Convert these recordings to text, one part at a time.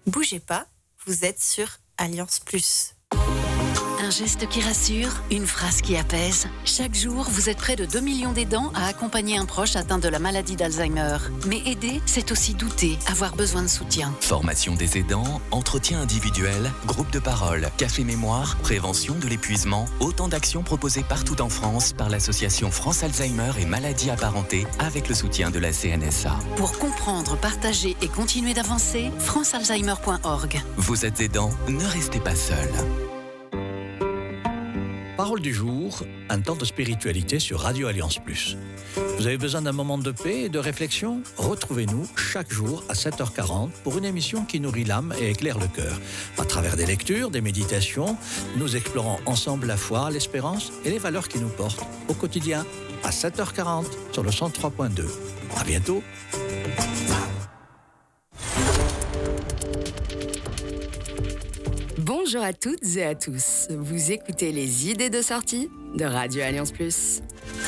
Bougez pas, vous êtes sur Alliance Plus. Un geste qui rassure, une phrase qui apaise. Chaque jour, vous êtes près de 2 millions d'aidants à accompagner un proche atteint de la maladie d'Alzheimer. Mais aider, c'est aussi douter, avoir besoin de soutien. Formation des aidants, entretien individuel, groupe de parole, café mémoire, prévention de l'épuisement, autant d'actions proposées partout en France par l'association France Alzheimer et maladies apparentées avec le soutien de la CNSA. Pour comprendre, partager et continuer d'avancer, francealzheimer.org. Vous êtes aidant, ne restez pas seul. Parole du jour, un temps de spiritualité sur Radio Alliance Plus. Vous avez besoin d'un moment de paix et de réflexion ? Retrouvez-nous chaque jour à 7h40 pour une émission qui nourrit l'âme et éclaire le cœur. À travers des lectures, des méditations, nous explorons ensemble la foi, l'espérance et les valeurs qui nous portent au quotidien à 7h40 sur le 103.2. À bientôt. Bonjour à toutes et à tous. Vous écoutez les idées de sortie de Radio Alliance Plus.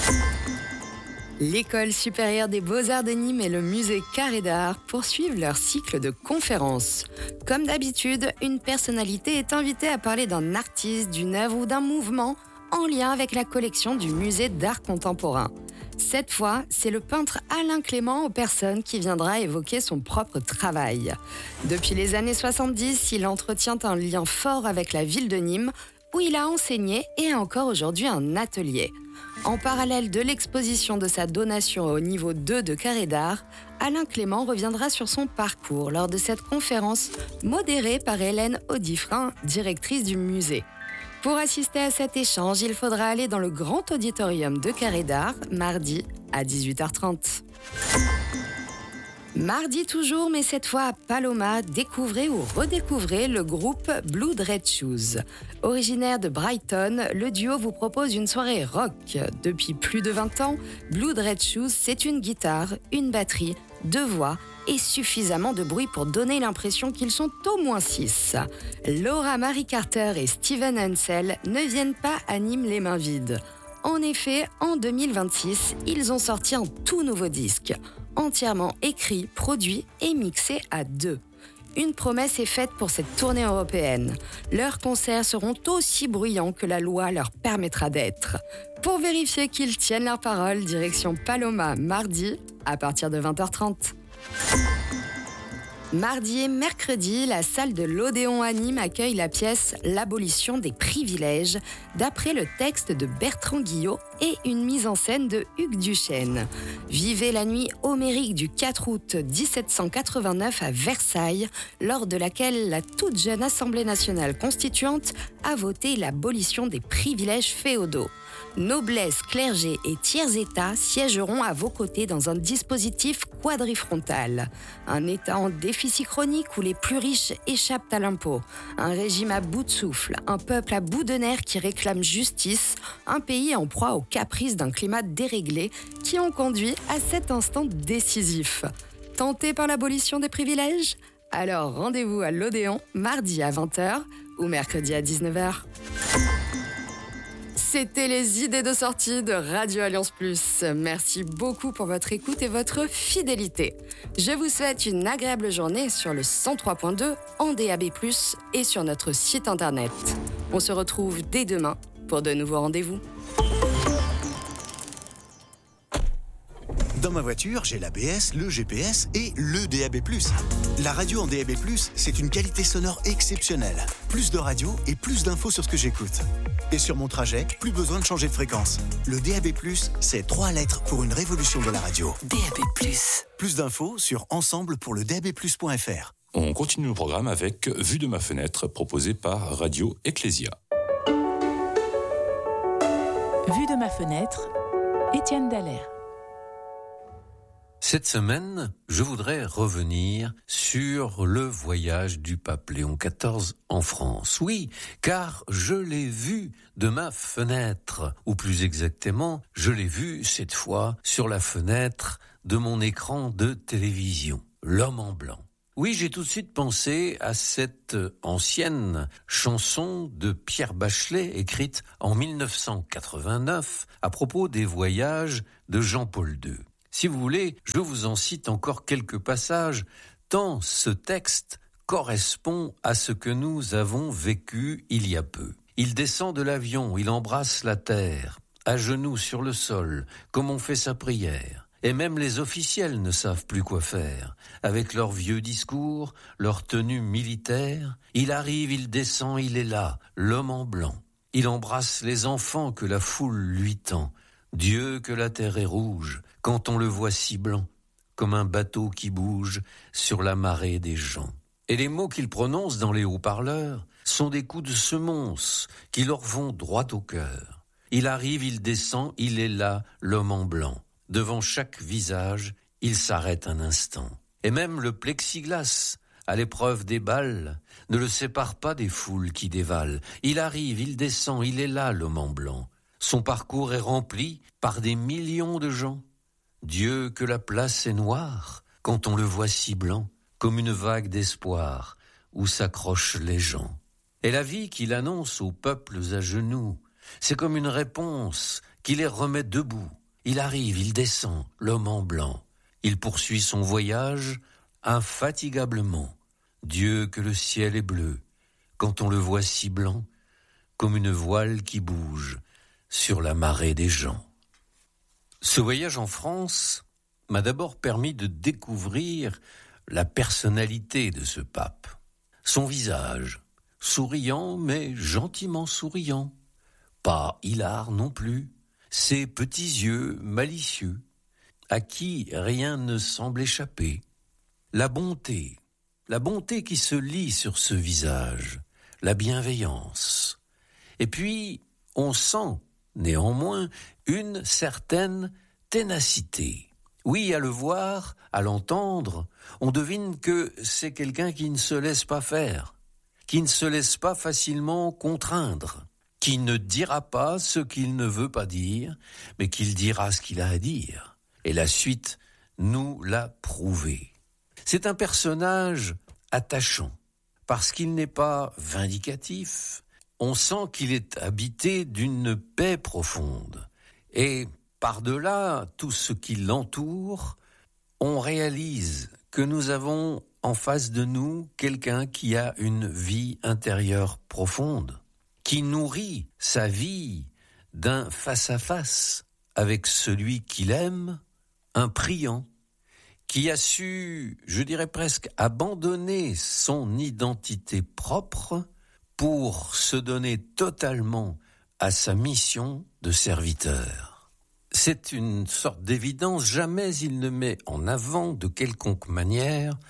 L'École supérieure des beaux-arts de Nîmes et le musée Carré d'Art poursuivent leur cycle de conférences. Comme d'habitude, une personnalité est invitée à parler d'un artiste, d'une œuvre ou d'un mouvement en lien avec la collection du musée d'art contemporain. Cette fois, c'est le peintre Alain Clément aux personnes qui viendra évoquer son propre travail. Depuis les années 70, il entretient un lien fort avec la ville de Nîmes, où il a enseigné et a encore aujourd'hui un atelier. En parallèle de l'exposition de sa donation au niveau 2 de Carré d'Art, Alain Clément reviendra sur son parcours lors de cette conférence modérée par Hélène Audifrin, directrice du musée. Pour assister à cet échange, il faudra aller dans le grand auditorium de Carré d'Art, mardi à 18h30. Mardi toujours, mais cette fois à Paloma, découvrez ou redécouvrez le groupe Blood Red Shoes. Originaire de Brighton, le duo vous propose une soirée rock. Depuis plus de 20 ans, Blood Red Shoes, c'est une guitare, une batterie, 2 voix et suffisamment de bruit pour donner l'impression qu'ils sont au moins 6. Laura Marie Carter et Steven Hansel ne viennent pas à Nîmes les mains vides. En effet, en 2026, ils ont sorti un tout nouveau disque, entièrement écrit, produit et mixé à 2. Une promesse est faite pour cette tournée européenne. Leurs concerts seront aussi bruyants que la loi leur permettra d'être. Pour vérifier qu'ils tiennent leur parole, direction Paloma mardi à partir de 20h30. Mardi et mercredi, la salle de l'Odéon à Nîmes accueille la pièce « L'abolition des privilèges » d'après le texte de Bertrand Guillot et une mise en scène de Hugues Duchesne. Vivez la nuit homérique du 4 août 1789 à Versailles, lors de laquelle la toute jeune Assemblée nationale constituante a voté l'abolition des privilèges féodaux. Noblesse, clergé et tiers-État siégeront à vos côtés dans un dispositif quadrifrontal. Un État en déficit chronique où les plus riches échappent à l'impôt. Un régime à bout de souffle, un peuple à bout de nerfs qui réclame justice, un pays en proie aux caprices d'un climat déréglé qui ont conduit à cet instant décisif. Tenté par l'abolition des privilèges ? Alors rendez-vous à l'Odéon, mardi à 20h ou mercredi à 19h. C'était les idées de sortie de Radio Alliance Plus. Merci beaucoup pour votre écoute et votre fidélité. Je vous souhaite une agréable journée sur le 103.2 en DAB+, et sur notre site internet. On se retrouve dès demain pour de nouveaux rendez-vous. Dans ma voiture, j'ai l'ABS, le GPS et le DAB+. La radio en DAB+, c'est une qualité sonore exceptionnelle. Plus de radio et plus d'infos sur ce que j'écoute. Et sur mon trajet, plus besoin de changer de fréquence. Le DAB+, c'est 3 lettres pour une révolution de la radio. DAB+. Plus d'infos sur ensemble-pour-le-DAB+.fr. On continue le programme avec Vue de ma fenêtre, proposé par Radio Ecclesia. Vue de ma fenêtre, Étienne Dallaire. Cette semaine, je voudrais revenir sur le voyage du pape Léon XIV en France. Oui, car je l'ai vu de ma fenêtre, ou plus exactement, je l'ai vu cette fois sur la fenêtre de mon écran de télévision, l'homme en blanc. Oui, j'ai tout de suite pensé à cette ancienne chanson de Pierre Bachelet, écrite en 1989 à propos des voyages de Jean-Paul II. Si vous voulez, je vous en cite encore quelques passages, tant ce texte correspond à ce que nous avons vécu il y a peu. Il descend de l'avion, il embrasse la terre, à genoux sur le sol, comme on fait sa prière. Et même les officiels ne savent plus quoi faire. Avec leurs vieux discours, leur tenue militaire, il arrive, il descend, il est là, l'homme en blanc. Il embrasse les enfants que la foule lui tend. Dieu que la terre est rouge, quand on le voit si blanc, comme un bateau qui bouge sur la marée des gens. Et les mots qu'il prononce dans les haut-parleurs sont des coups de semonce qui leur vont droit au cœur. Il arrive, il descend, il est là, l'homme en blanc. Devant chaque visage, il s'arrête un instant. Et même le plexiglas, à l'épreuve des balles, ne le sépare pas des foules qui dévalent. Il arrive, il descend, il est là, l'homme en blanc. Son parcours est rempli par des millions de gens. Dieu que la place est noire, quand on le voit si blanc, comme une vague d'espoir, où s'accrochent les gens. Et la vie qu'il annonce aux peuples à genoux, c'est comme une réponse qui les remet debout. Il arrive, il descend, l'homme en blanc. Il poursuit son voyage infatigablement. Dieu que le ciel est bleu, quand on le voit si blanc, comme une voile qui bouge sur la marée des gens. Ce voyage en France m'a d'abord permis de découvrir la personnalité de ce pape. Son visage, souriant mais gentiment souriant, pas hilar non plus, ses petits yeux malicieux, à qui rien ne semble échapper. La bonté qui se lit sur ce visage, la bienveillance. Et puis, on sent, néanmoins, une certaine ténacité. Oui, à le voir, à l'entendre, on devine que c'est quelqu'un qui ne se laisse pas faire, qui ne se laisse pas facilement contraindre, qui ne dira pas ce qu'il ne veut pas dire, mais qu'il dira ce qu'il a à dire. Et la suite nous l'a prouvé. C'est un personnage attachant, parce qu'il n'est pas vindicatif. On sent qu'il est habité d'une paix profonde. Et par-delà tout ce qui l'entoure, on réalise que nous avons en face de nous quelqu'un qui a une vie intérieure profonde, qui nourrit sa vie d'un face-à-face avec celui qu'il aime, un priant, qui a su, je dirais presque, abandonner son identité propre pour se donner totalement à sa mission de serviteur. C'est une sorte d'évidence, jamais il ne met en avant de quelconque manière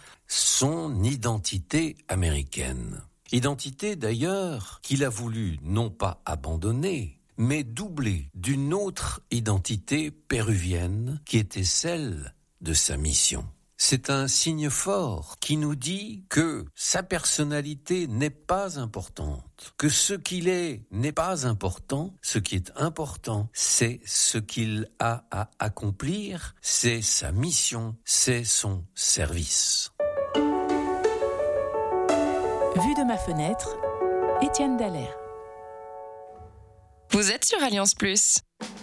son identité américaine. Identité d'ailleurs qu'il a voulu non pas abandonner, mais doubler d'une autre identité péruvienne qui était celle de sa mission. C'est un signe fort qui nous dit que sa personnalité n'est pas importante, que ce qu'il est n'est pas important. Ce qui est important, c'est ce qu'il a à accomplir, c'est sa mission, c'est son service. Vue de ma fenêtre, Étienne Dallaire. Vous êtes sur Alliance Plus.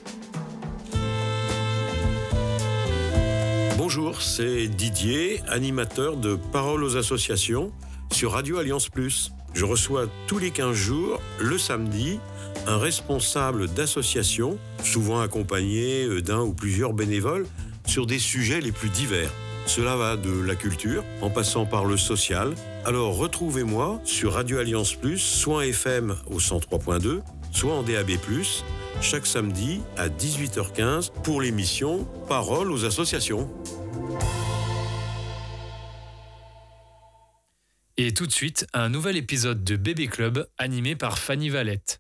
Bonjour, c'est Didier, animateur de Paroles aux associations sur Radio Alliance Plus. Je reçois tous les 15 jours, le samedi, un responsable d'association, souvent accompagné d'un ou plusieurs bénévoles, sur des sujets les plus divers. Cela va de la culture, en passant par le social. Alors retrouvez-moi sur Radio Alliance Plus, soit en FM au 103.2, soit en DAB+, chaque samedi à 18h15 pour l'émission Paroles aux associations. Et tout de suite, un nouvel épisode de Bébé Club animé par Fanny Valette.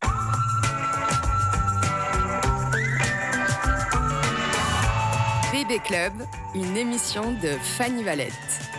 Bébé Club, une émission de Fanny Valette.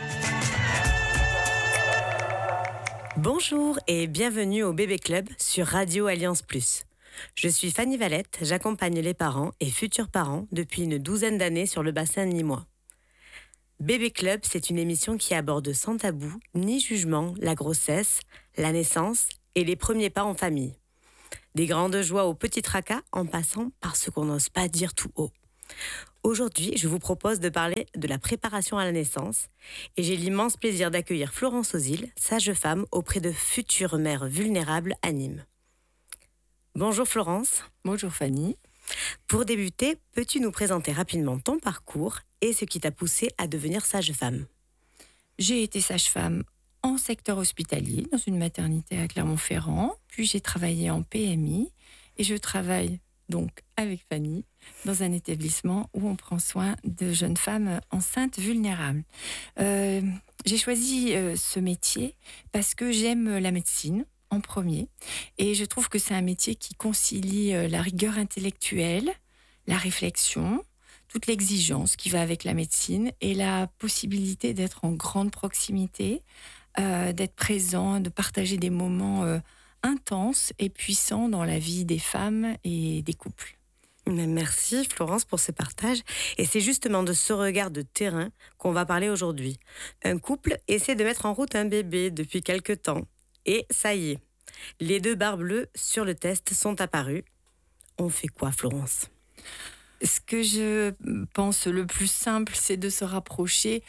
Bonjour et bienvenue au Bébé Club sur Radio Alliance Plus. Je suis Fanny Valette, j'accompagne les parents et futurs parents depuis une 12aine d'années sur le bassin nîmois. Bébé Club, c'est une émission qui aborde sans tabou ni jugement la grossesse, la naissance et les premiers pas en famille. Des grandes joies aux petits tracas en passant par ce qu'on n'ose pas dire tout haut. Aujourd'hui, je vous propose de parler de la préparation à la naissance et j'ai l'immense plaisir d'accueillir Florence Ozil, sage-femme auprès de futures mères vulnérables à Nîmes. Bonjour Florence. Bonjour Fanny. Pour débuter, peux-tu nous présenter rapidement ton parcours et ce qui t'a poussée à devenir sage-femme ? J'ai été sage-femme en secteur hospitalier, dans une maternité à Clermont-Ferrand, puis j'ai travaillé en PMI et je travaille donc avec Fanny dans un établissement où on prend soin de jeunes femmes enceintes vulnérables. J'ai choisi ce métier parce que j'aime la médecine en premier et je trouve que c'est un métier qui concilie la rigueur intellectuelle, la réflexion, toute l'exigence qui va avec la médecine et la possibilité d'être en grande proximité, d'être présent, de partager des moments intenses et puissants dans la vie des femmes et des couples. Merci Florence pour ce partage. Et c'est justement de ce regard de terrain qu'on va parler aujourd'hui. Un couple essaie de mettre en route un bébé depuis quelque temps. Et ça y est, les 2 barres bleues sur le test sont apparues. On fait quoi Florence ? Ce que je pense le plus simple, c'est de se rapprocher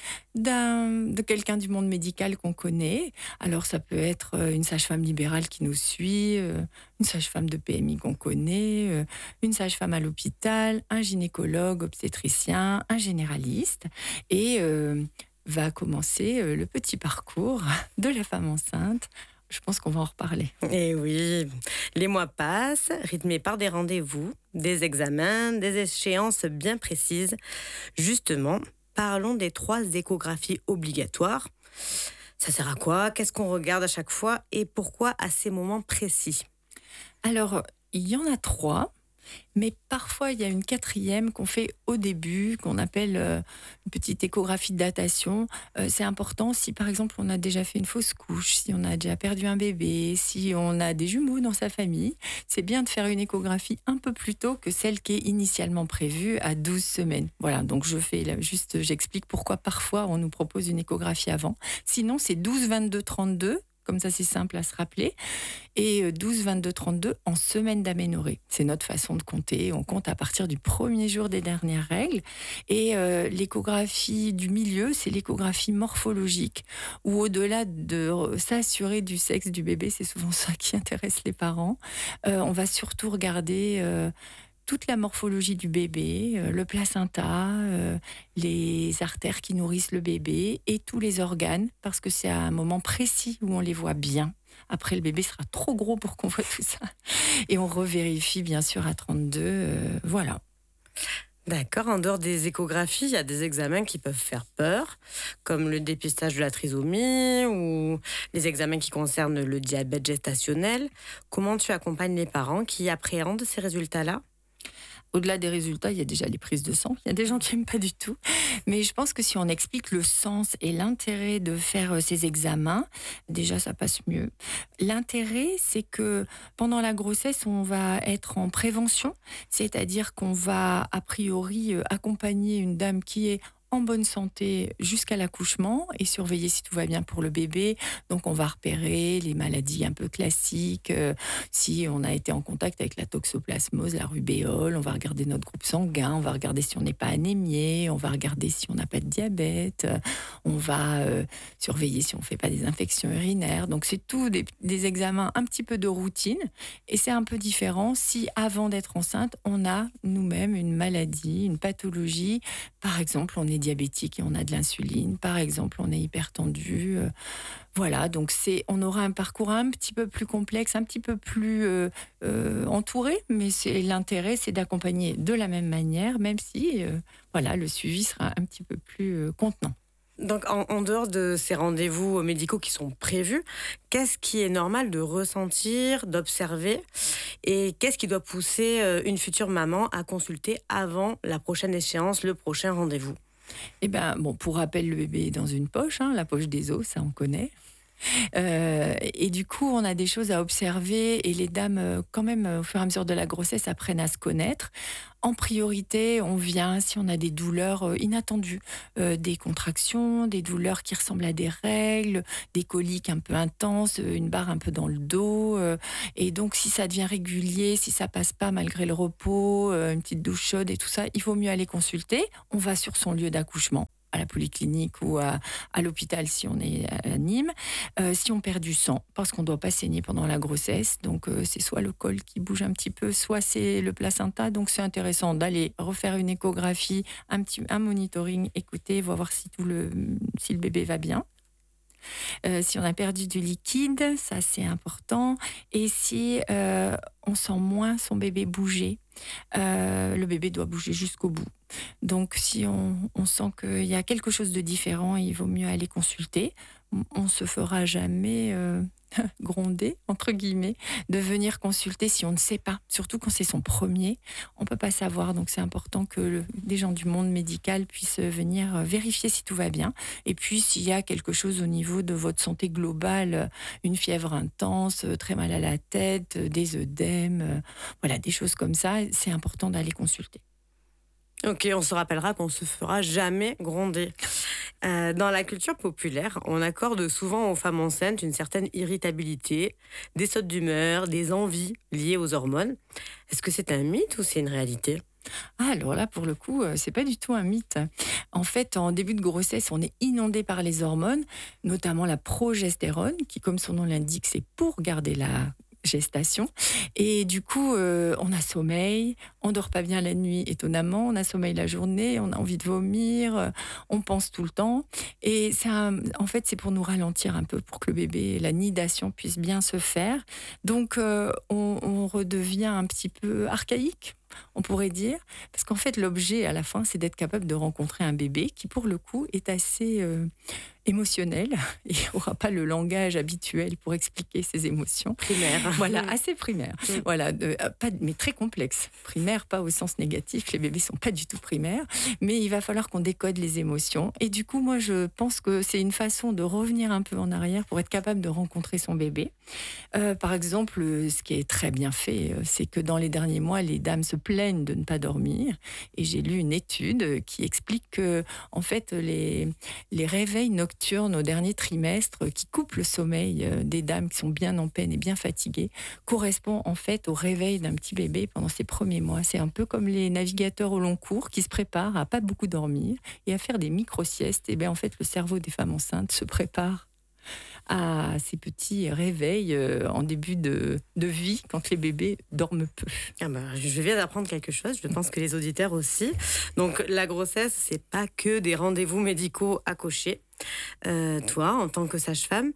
de quelqu'un du monde médical qu'on connaît. Alors ça peut être une sage-femme libérale qui nous suit, une sage-femme de PMI qu'on connaît, une sage-femme à l'hôpital, un gynécologue, obstétricien, un généraliste. Et va commencer le petit parcours de la femme enceinte. Je pense qu'on va en reparler. Et oui, les mois passent, rythmés par des rendez-vous, des examens, des échéances bien précises. Justement, parlons des 3 échographies obligatoires. Ça sert à quoi ? Qu'est-ce qu'on regarde à chaque fois ? Et pourquoi à ces moments précis ? Alors, il y en a 3. Mais parfois, il y a une 4e qu'on fait au début, qu'on appelle une petite échographie de datation. C'est important si, par exemple, on a déjà fait une fausse couche, si on a déjà perdu un bébé, si on a des jumeaux dans sa famille. C'est bien de faire une échographie un peu plus tôt que celle qui est initialement prévue à 12 semaines. Voilà, donc j'explique pourquoi parfois on nous propose une échographie avant. Sinon, c'est 12, 22, 32. Comme ça, c'est simple à se rappeler. Et 12, 22, 32 en semaine d'aménorrhée. C'est notre façon de compter. On compte à partir du premier jour des dernières règles. Et l'échographie du milieu, c'est l'échographie morphologique, où au-delà de s'assurer du sexe du bébé, c'est souvent ça qui intéresse les parents, on va surtout regarder toute la morphologie du bébé, le placenta, les artères qui nourrissent le bébé et tous les organes, parce que c'est à un moment précis où on les voit bien. Après, le bébé sera trop gros pour qu'on voit tout ça. Et on revérifie, bien sûr, à 32. Voilà. D'accord. En dehors des échographies, il y a des examens qui peuvent faire peur, comme le dépistage de la trisomie ou les examens qui concernent le diabète gestationnel. Comment tu accompagnes les parents qui appréhendent ces résultats-là ? Au-delà des résultats, il y a déjà les prises de sang. Il y a des gens qui n'aiment pas du tout. Mais je pense que si on explique le sens et l'intérêt de faire ces examens, déjà, ça passe mieux. L'intérêt, c'est que pendant la grossesse, on va être en prévention. C'est-à-dire qu'on va, a priori, accompagner une dame qui est en bonne santé jusqu'à l'accouchement et surveiller si tout va bien pour le bébé. Donc, on va repérer les maladies un peu classiques. Si on a été en contact avec la toxoplasmose, la rubéole, on va regarder notre groupe sanguin, on va regarder si on n'est pas anémié, on va regarder si on n'a pas de diabète, on va surveiller si on ne fait pas des infections urinaires. Donc, c'est tout des examens un petit peu de routine. Et c'est un peu différent si, avant d'être enceinte, on a nous-mêmes une maladie, une pathologie. Par exemple, on est diabétique et on a de l'insuline. Par exemple, on est hypertendu. Voilà, donc on aura un parcours un petit peu plus complexe, un petit peu plus entouré, mais l'intérêt, c'est d'accompagner de la même manière, même si le suivi sera un petit peu plus contenant. Donc, en dehors de ces rendez-vous médicaux qui sont prévus, qu'est-ce qui est normal de ressentir, d'observer et qu'est-ce qui doit pousser une future maman à consulter avant la prochaine échéance, le prochain rendez-vous ? Eh bien, pour rappel, le bébé est dans une poche, la poche des os, ça on connaît. Et du coup, on a des choses à observer et les dames, quand même, au fur et à mesure de la grossesse, apprennent à se connaître. En priorité, on vient si on a des douleurs inattendues, des contractions, des douleurs qui ressemblent à des règles, des coliques un peu intenses, une barre un peu dans le dos. Et donc, si ça devient régulier, si ça passe pas malgré le repos, une petite douche chaude et tout ça, il vaut mieux aller consulter. On va sur son lieu d'accouchement, à la polyclinique ou à l'hôpital si on est à Nîmes. Si on perd du sang, parce qu'on ne doit pas saigner pendant la grossesse, donc c'est soit le col qui bouge un petit peu, soit c'est le placenta, donc c'est intéressant d'aller refaire une échographie, un monitoring, écouter, voir si le bébé va bien. Si on a perdu du liquide, ça c'est important. Et si on sent moins son bébé bouger, le bébé doit bouger jusqu'au bout. Donc si on sent qu'il y a quelque chose de différent, il vaut mieux aller consulter. On ne se fera jamais gronder, entre guillemets, de venir consulter si on ne sait pas. Surtout quand c'est son premier, on ne peut pas savoir. Donc c'est important que des gens du monde médical puissent venir vérifier si tout va bien. Et puis s'il y a quelque chose au niveau de votre santé globale, une fièvre intense, très mal à la tête, des œdèmes, voilà, des choses comme ça, c'est important d'aller consulter. Ok, on se rappellera qu'on se fera jamais gronder. Dans la culture populaire, on accorde souvent aux femmes enceintes une certaine irritabilité, des sautes d'humeur, des envies liées aux hormones. Est-ce que c'est un mythe ou c'est une réalité ? Alors là, pour le coup, c'est pas du tout un mythe. En fait, en début de grossesse, on est inondé par les hormones, notamment la progestérone, qui, comme son nom l'indique, c'est pour garder la gestation. Et du coup, on a sommeil, on dort pas bien la nuit, étonnamment, on a sommeil la journée, on a envie de vomir, on pense tout le temps. Et en fait, c'est pour nous ralentir un peu, pour que le bébé, la nidation puisse bien se faire. Donc, on redevient un petit peu archaïque, on pourrait dire, parce qu'en fait, l'objet, à la fin, c'est d'être capable de rencontrer un bébé qui, pour le coup, est assez émotionnel et n'aura pas le langage habituel pour expliquer ses émotions. Primaire. Voilà, assez primaire. Voilà, mais très complexe. Primaire, pas au sens négatif, les bébés sont pas du tout primaires, mais il va falloir qu'on décode les émotions. Et du coup, moi, je pense que c'est une façon de revenir un peu en arrière pour être capable de rencontrer son bébé. Par exemple, ce qui est très bien fait, c'est que dans les derniers mois, les dames se plaignent de ne pas dormir. Et j'ai lu une étude qui explique que, en fait, les réveils nocturnes au dernier trimestre qui coupent le sommeil des dames qui sont bien en peine et bien fatiguées correspond en fait au réveil d'un petit bébé pendant ses premiers mois. C'est un peu comme les navigateurs au long cours qui se préparent à pas beaucoup dormir et à faire des micro-siestes. Et bien en fait, le cerveau des femmes enceintes se prépare à ces petits réveils en début de vie quand les bébés dorment peu. Ah bah, je viens d'apprendre quelque chose, je pense que les auditeurs aussi. Donc la grossesse, c'est pas que des rendez-vous médicaux à cocher. Toi, en tant que sage-femme,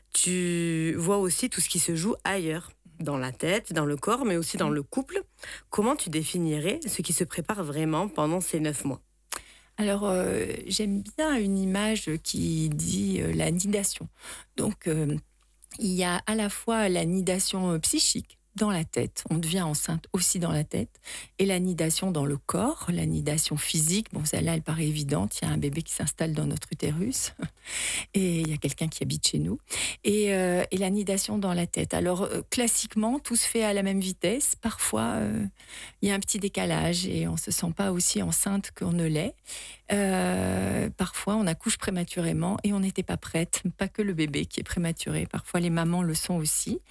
tu vois aussi tout ce qui se joue ailleurs, dans la tête, dans le corps, mais aussi dans le couple. Comment tu définirais ce qui se prépare vraiment pendant ces 9 mois ? Alors, j'aime bien une image qui dit la nidation. Donc, il y a à la fois la nidation psychique, dans la tête, on devient enceinte aussi dans la tête, et la nidation dans le corps, la nidation physique, bon celle-là elle paraît évidente, il y a un bébé qui s'installe dans notre utérus, et il y a quelqu'un qui habite chez nous, et la nidation dans la tête. Alors classiquement, tout se fait à la même vitesse, parfois il y a un petit décalage, et on ne se sent pas aussi enceinte qu'on ne l'est. Parfois on accouche prématurément, et on n'était pas prête, pas que le bébé qui est prématuré, parfois les mamans le sont aussi.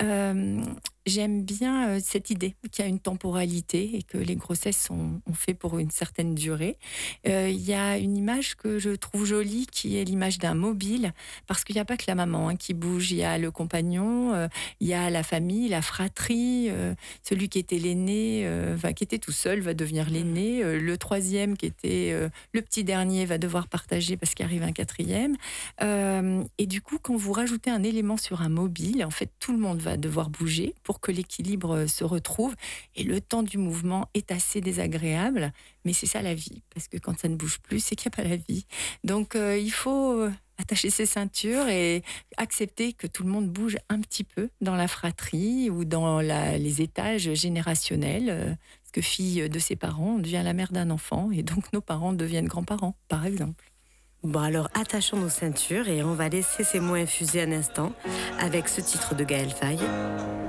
J'aime bien cette idée qu'il y a une temporalité et que les grossesses sont faites pour une certaine durée. Il y a une image que je trouve jolie qui est l'image d'un mobile, parce qu'il n'y a pas que la maman qui bouge, il y a le compagnon, il y a la famille, la fratrie, celui qui était l'aîné, qui était tout seul va devenir l'aîné, le troisième qui était le petit dernier va devoir partager parce qu'il arrive un quatrième. Et du coup, quand vous rajoutez un élément sur un mobile, en fait, tout le monde va devoir bouger pour que l'équilibre se retrouve. Et le temps du mouvement est assez désagréable, mais c'est ça la vie. Parce que quand ça ne bouge plus, c'est qu'il n'y a pas la vie. Donc, il faut attacher ses ceintures et accepter que tout le monde bouge un petit peu dans la fratrie ou dans les étages générationnels. Parce que fille de ses parents, on devient la mère d'un enfant et donc nos parents deviennent grands-parents, par exemple. Bon alors attachons nos ceintures et on va laisser ces mots infuser un instant avec ce titre de Gaël Faye.